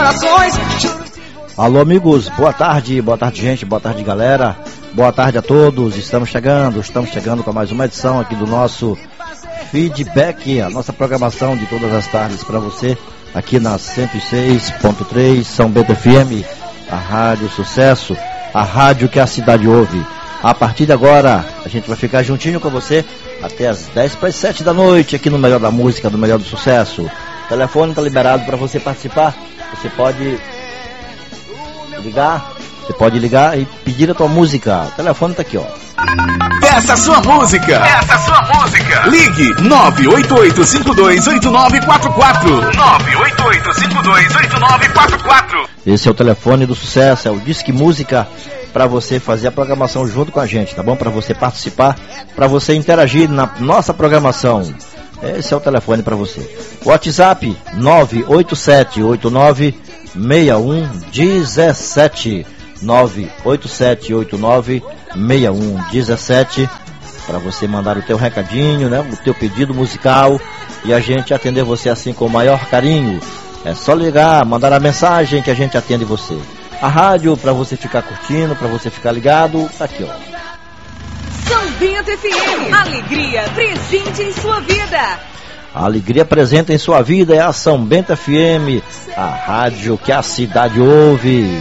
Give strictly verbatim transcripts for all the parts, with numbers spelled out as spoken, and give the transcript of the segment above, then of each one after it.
corações. Alô, amigos, boa tarde, boa tarde, gente, boa tarde, galera. Boa tarde a todos. Estamos chegando, estamos chegando com mais uma edição aqui do nosso Feedback, a nossa programação de todas as tardes para você, aqui na cento e seis ponto três São Bento F M, a Rádio Sucesso, a rádio que a cidade ouve. A partir de agora, a gente vai ficar juntinho com você até as dez para as sete da noite, aqui no Melhor da Música, no Melhor do Sucesso. O telefone está liberado para você participar. Você pode ligar, você pode ligar e pedir a tua música. O telefone está aqui, ó. Peça sua música. Peça sua música. Ligue nove oito oito cinco dois oito nove quatro quatro. nove oito oito cinco dois oito nove quatro quatro. Esse é o telefone do sucesso, é o Disque Música, para você fazer a programação junto com a gente, tá bom? Para você participar, para você interagir na nossa programação. Esse é o telefone para você. WhatsApp nove oito sete oito nove seis um um sete. nove oito sete oito nove seis um um sete, para você mandar o teu recadinho, né, o teu pedido musical, e a gente atender você assim com o maior carinho. É só ligar, mandar a mensagem que a gente atende você. A rádio para você ficar curtindo, para você ficar ligado, tá aqui, ó. São Bento F M, alegria presente em sua vida. A alegria presente em sua vida é a São Bento F M, a rádio que a cidade ouve.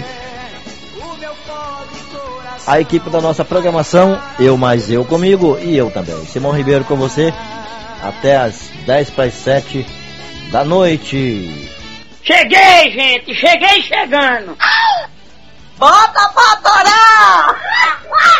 A equipe da nossa programação, eu mais eu comigo e eu também, Simão Ribeiro com você, até as dez para as sete da noite. Cheguei, gente, cheguei chegando. Bota pra torar!